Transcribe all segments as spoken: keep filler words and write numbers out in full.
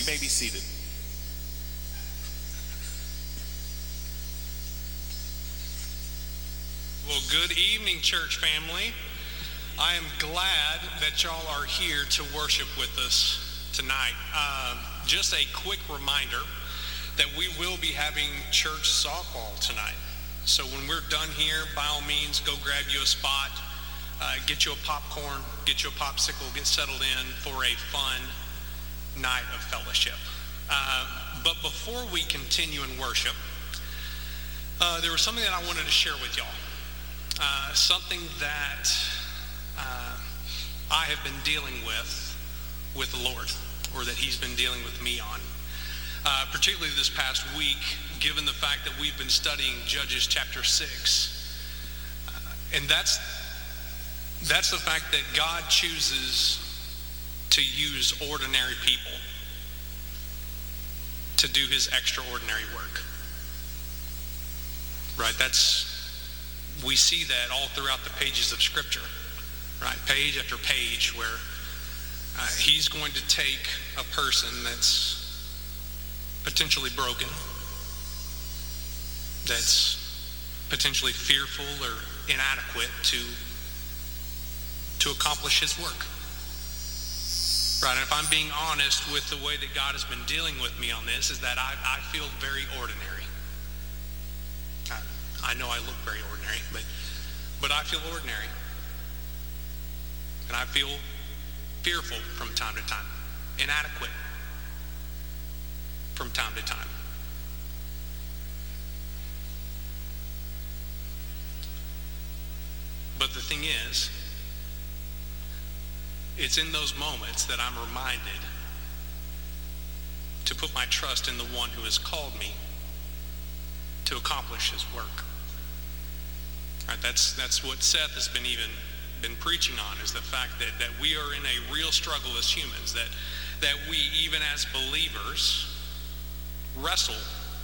You may be seated. Well, good evening, church family. I am glad that y'all are here to worship with us tonight. Um, just a quick reminder that we will be having church softball tonight. So when we're done here, by all means, go grab you a spot, uh, get you a popcorn, get you a popsicle, get settled in for a fun night of fellowship. Uh, but before we continue in worship, uh, there was something that I wanted to share with y'all. Uh, something that uh, I have been dealing with with the Lord, or that he's been dealing with me on. Uh, particularly this past week, given the fact that we've been studying Judges chapter six. Uh, and that's, that's the fact that God chooses to use ordinary people to do his extraordinary work. Right? That's, we see that all throughout the pages of Scripture. Right? Page after page, where uh, he's going to take a person that's potentially broken, that's potentially fearful or inadequate to to accomplish his work. Right, and if I'm being honest with the way that God has been dealing with me on this, is that I, I feel very ordinary. I, I know I look very ordinary, but but I feel ordinary. And I feel fearful from time to time, inadequate from time to time. But the thing is, it's in those moments that I'm reminded to put my trust in the one who has called me to accomplish his work. Right, that's that's what Seth has been even been preaching on, is the fact that, that we are in a real struggle as humans, that that we, even as believers, wrestle,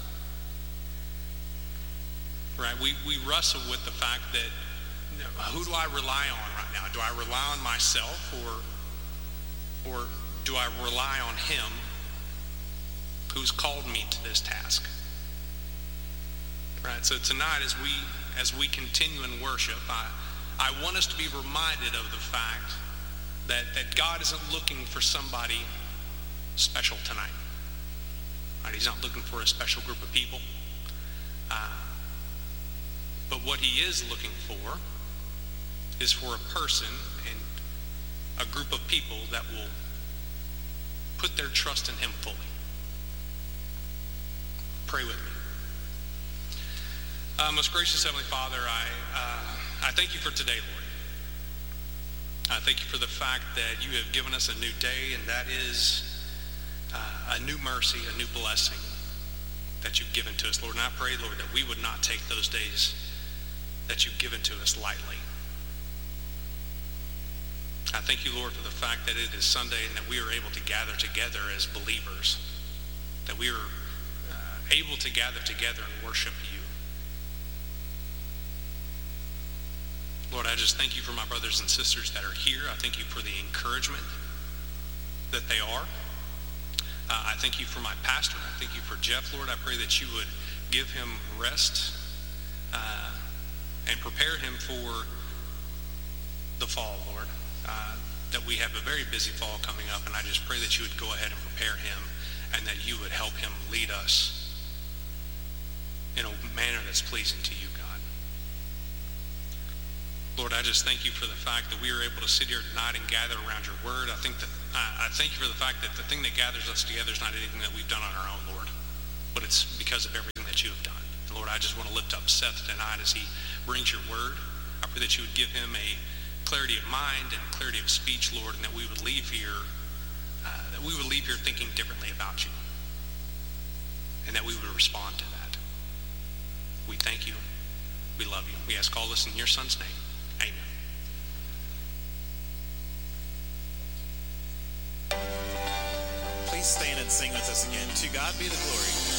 right? We we wrestle with the fact that, you know, who do I rely on right now? Do I rely on myself, or or do I rely on him who's called me to this task? Right. So tonight, as we as we continue in worship, I I want us to be reminded of the fact that that God isn't looking for somebody special tonight. Right? He's not looking for a special group of people. Uh, but what he is looking for is for a person and a group of people that will put their trust in him fully. Pray with me. Uh, most gracious Heavenly Father, I, uh, I thank you for today, Lord. I thank you for the fact that you have given us a new day, and that is Uh, a new mercy, a new blessing that you've given to us, Lord. And I pray, Lord, that we would not take those days that you've given to us lightly. I thank you, Lord, for the fact that it is Sunday and that we are able to gather together as believers, that we are uh, able to gather together and worship you. Lord, I just thank you for my brothers and sisters that are here. I thank you for the encouragement that they are. Uh, I thank you for my pastor. I thank you for Jeff, Lord. I pray that you would give him rest uh, and prepare him for the fall, Lord. Uh, that we have a very busy fall coming up, and I just pray that you would go ahead and prepare him, and that you would help him lead us in a manner that's pleasing to you, God. Lord, I just thank you for the fact that we are able to sit here tonight and gather around your word. I think that I, I thank you for the fact that the thing that gathers us together is not anything that we've done on our own, Lord, but it's because of everything that you have done. And Lord, I just want to lift up Seth tonight as he brings your word. I pray that you would give him a clarity of mind and clarity of speech, Lord, and that we would leave here, uh, that we would leave here thinking differently about you, and that we would respond to that. We thank you. We love you. We ask all this in your Son's name. Amen. Please stand and sing with us again. To God be the glory.